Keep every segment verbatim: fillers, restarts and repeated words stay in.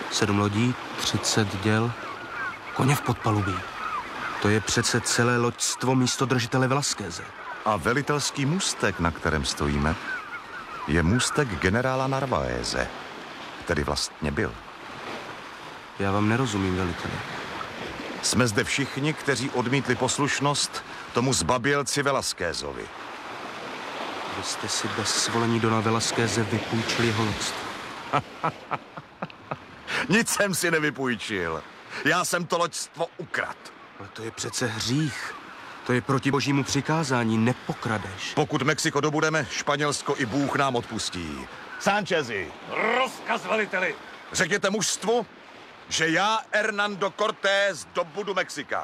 Sedm lodí, třicet děl, koně v podpalubí. To je přece celé loďstvo místodržitele Velasqueze. A velitelský můstek, na kterém stojíme, je můstek generála Narváeze, který vlastně byl. Já vám nerozumím, veliteli. Jsme zde všichni, kteří odmítli poslušnost tomu zbabělci Velasquezovi. Vy jste si bez svolení dona Velasqueze vypůjčili jeho loďstvo. Nic jsem si nevypůjčil. Já jsem to loďstvo ukradl. Ale to je přece hřích. To je proti božímu přikázání, nepokradeš. Pokud Mexiko dobudeme, Španělsko i Bůh nám odpustí. Sánchezi! Rozkaz, veliteli! Řekněte mužstvu, že já, Hernando Cortés, dobudu Mexika.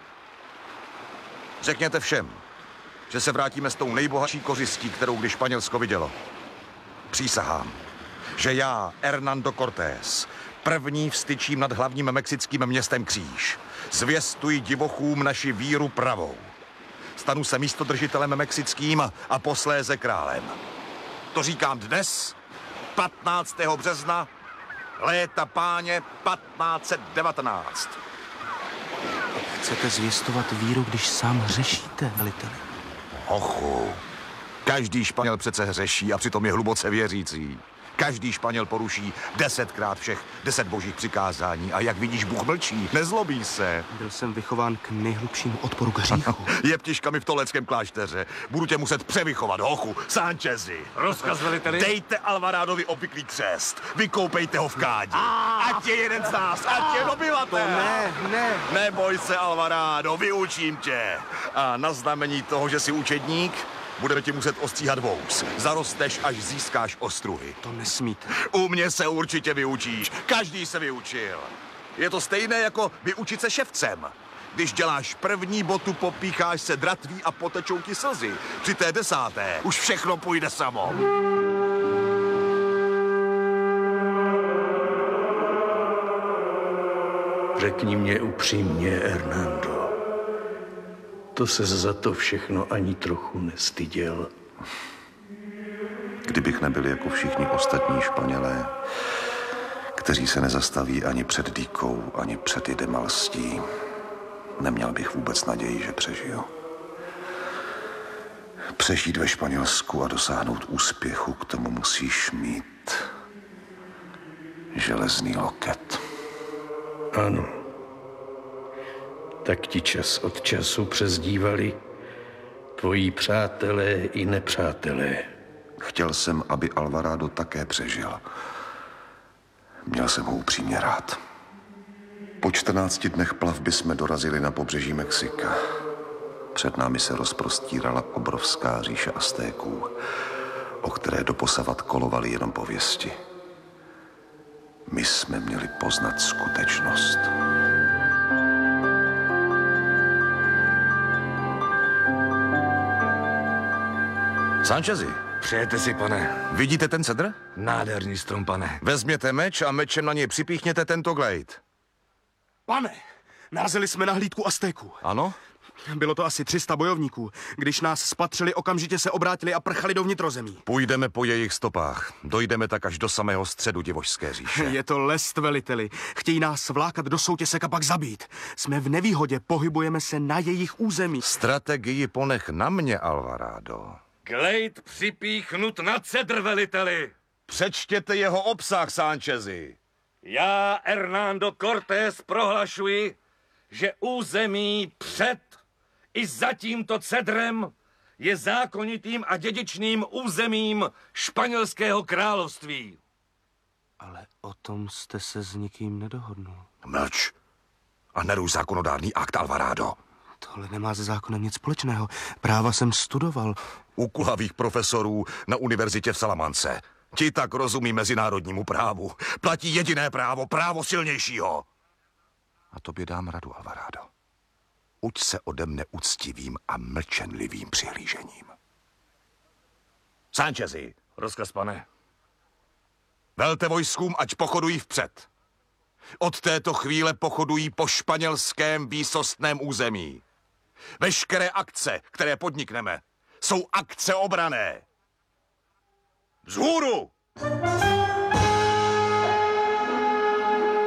Řekněte všem, že se vrátíme s tou nejbohatší kořistí, kterou kdy Španělsko vidělo. Přísahám, že já, Hernando Cortés, první vstyčím nad hlavním mexickým městem kříž. Zvěstuji divochům naši víru pravou. Stanu se místodržitelem mexickým a posléze králem. To říkám dnes, patnáctého března, léta páně patnáct set devatenáct. Chcete zvěstovat víru, když sám hřešíte, veliteli? Hochu, každý Španěl přece hřeší a přitom je hluboce věřící. Každý Španěl poruší desetkrát všech deset božích přikázání a jak vidíš, Bůh mlčí, nezlobí se. Byl jsem vychován k nejhlubšímu odporu k hříchu. Jeptiškami v toleckém klášteře. Budu tě muset převychovat, hochu. Sánchezi. Rozkaz, veliteli. Dejte Alvarádovi obvyklý křest. Vykoupejte ho v kádi. Ať je jeden z nás, ať je obyvatel. Ne, ne. Neboj se, Alvarado, vyučím tě. A na znamení toho, že jsi učedník, budeme ti muset ostříhat vous. Zarosteš, až získáš ostruhy. To nesmíte. U mě se určitě vyučíš. Každý se vyučil. Je to stejné jako vyučit se ševcem. Když děláš první botu, popícháš se dratví a potečou ti slzy. Při té desáté už všechno půjde samo. Řekni mě upřímně, Hernando. To se za to všechno ani trochu nestyděl. Kdybych nebyl jako všichni ostatní Španělé, kteří se nezastaví ani před dýkou, ani před idemalstí, neměl bych vůbec naději, že přežiju. Přežít ve Španělsku a dosáhnout úspěchu, k tomu musíš mít železný loket. Ano. Tak ti čas od času přezdívali tvoji přátelé i nepřátelé. Chtěl jsem, aby Alvarado také přežil. Měl jsem ho upřímně rád. Po čtrnácti dnech plavby jsme dorazili na pobřeží Mexika. Před námi se rozprostírala obrovská říše Aztéků, o které doposavat kolovaly jenom pověsti. My jsme měli poznat skutečnost. Sánchezi, Přejete si, pane. vidíte ten cedr? Nádherný strom, pane. Vezměte meč a mečem na něj připíchněte tento glejt. Pane, narazili jsme na hlídku Aztéků. Ano? Bylo to asi tři sta bojovníků. Když nás spatřili, okamžitě se obrátili a prchali do vnitrozemí. Půjdeme po jejich stopách. Dojdeme tak až do samého středu divošské říše. Je to lest, veliteli. Chtějí nás vlákat do soutěsek a pak zabít. Jsme v nevýhodě, pohybujeme se na jejich území. Strategii ponech na mě, Alvarado. Glejt připíchnut na cedr, veliteli. Přečtěte jeho obsah, Sánchezi. Já, Hernando Cortés, prohlašuji, že území před i za tímto cedrem je zákonitým a dědičným územím Španělského království. Ale o tom jste se s nikým nedohodnul. Mlč a neruš zákonodárný akt, Alvarado. Tohle nemá se zákonem nic společného. Práva jsem studoval. U kulavých profesorů na univerzitě v Salamance. Ti tak rozumí mezinárodnímu právu. Platí jediné právo, právo silnějšího. A tobě dám radu, Alvarado. Uč se ode mne úctivým a mlčenlivým přihlížením. Sánchezi, Rozkaz, pane. velte vojskům, ať pochodují vpřed. Od této chvíle pochodují po španělském výsostném území. Veškeré akce, které podnikneme, jsou akce obrané. Vzhůru!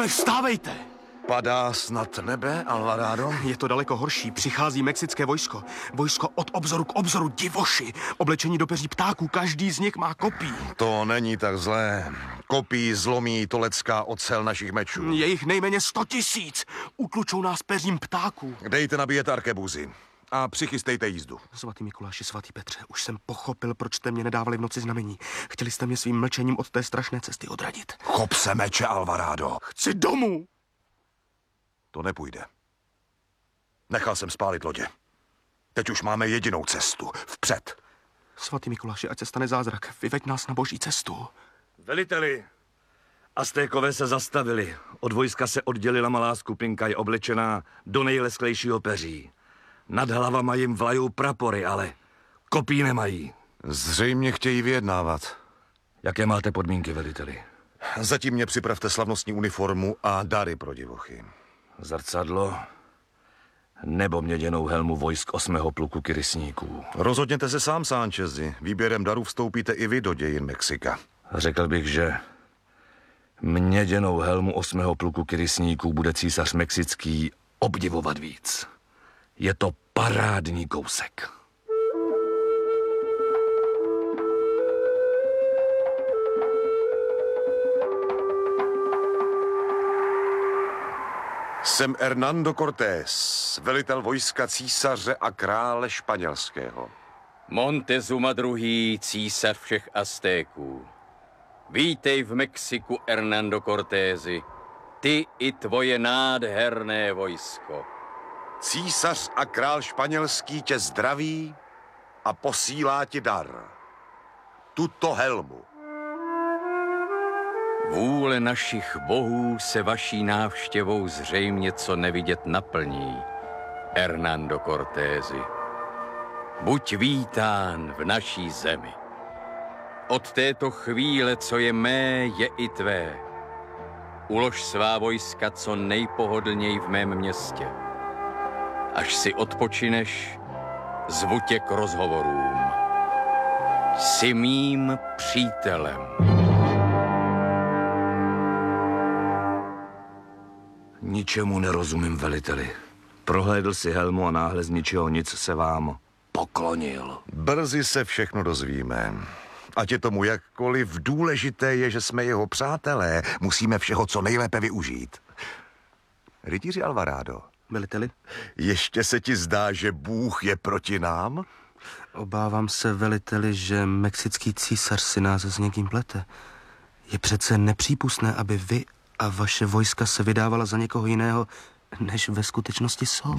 Veliteli, vstávejte! Padá snad nebe, Alvarado? Je to daleko horší. Přichází mexické vojsko. Vojsko od obzoru k obzoru, divoši. Oblečení do peří ptáků, každý z nich má kopí. To není tak zlé. Kopí zlomí tolecká ocel našich mečů. Je jich nejméně sto tisíc. Uklučou nás peřím ptáků. Dejte nabíjet arkebuzy a přichystejte jízdu. Svatý Mikuláši, svatý Petře, už jsem pochopil, proč jste mě nedávali v noci znamení. Chtěli jste mě svým mlčením od té strašné cesty odradit. Chop se meče, Alvarado. Chci domů! To nepůjde. Nechal jsem spálit lodě. Teď už máme jedinou cestu. Vpřed. Svatý Mikuláši, ať se stane zázrak. Vyveď nás na boží cestu. Veliteli, Aztékové se zastavili. Od vojska se oddělila malá skupinka, je oblečená do nejlesklejšího peří. Nad hlavama jim vlajou prapory, ale kopí nemají. Zřejmě chtějí vyjednávat. Jaké máte podmínky, veliteli? Zatím mě připravte slavnostní uniformu a dary pro divochy. Zrcadlo nebo měděnou helmu vojsk osmého pluku kyrysníků. Rozhodněte se sám, Sánchezi. Výběrem darů vstoupíte i vy do dějin Mexika. Řekl bych, že měděnou helmu osmého pluku kyrysníků bude císař mexický obdivovat víc. Je to parádní kousek. Jsem Hernando Cortés, velitel vojska císaře a krále španělského. Montezuma druhý, císař všech Aztéků. Vítej v Mexiku, Hernando Cortési, ty i tvoje nádherné vojsko. Císař a král španělský tě zdraví a posílá ti dar. Tuto helmu. Vůle našich bohů se vaší návštěvou zřejmě co nevidět naplní, Hernando Cortési. Buď vítán v naší zemi. Od této chvíle, co je mé, je i tvé. Ulož svá vojska co nejpohodlněji v mém městě. Až si odpočineš, zvu tě k rozhovorům. Jsi mým přítelem. Ničemu nerozumím, veliteli. Prohlédl si helmu a náhle z ničeho nic se vám poklonil. Brzy se všechno dozvíme. Ať je tomu jakkoliv, důležité je, že jsme jeho přátelé. Musíme všeho co nejlépe využít. Rytíři Alvarado, Veliteli? ještě se ti zdá, že Bůh je proti nám? Obávám se, veliteli, že mexický císař si nás s někým plete. Je přece nepřípustné, aby vy a vaše vojska se vydávala za někoho jiného, než ve skutečnosti jsou.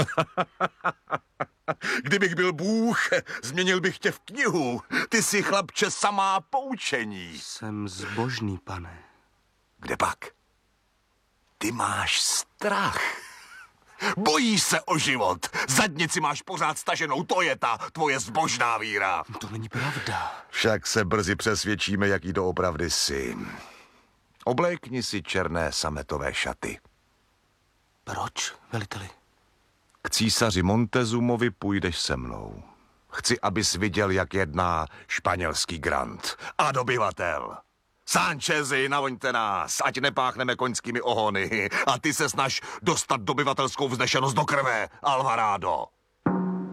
Kdybych byl Bůh, změnil bych tě v knihu. Ty jsi, chlapče, samá poučení. Jsem zbožný, pane. Kde pak? Ty máš strach. Bojíš se o život. Zadnici máš pořád staženou, to je ta tvoje zbožná víra. To není pravda. Však se brzy přesvědčíme, jaký doopravdy jsi. Oblékni si černé sametové šaty. Proč, veliteli? K císaři Montezumovi půjdeš se mnou. Chci, abys viděl, jak jedná španělský grant a dobyvatel. Sánchezi, navoňte nás, ať nepáchneme koňskými ohony. A ty se snaž dostat dobyvatelskou vznešenost do krve, Alvarado.